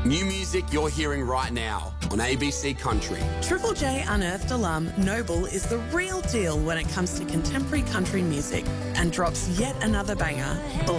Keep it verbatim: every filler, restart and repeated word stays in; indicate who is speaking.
Speaker 1: New music you're hearing right now on A B C Country.
Speaker 2: Triple J Unearthed alum Noble is the real deal when it comes to contemporary country music and drops yet another banger.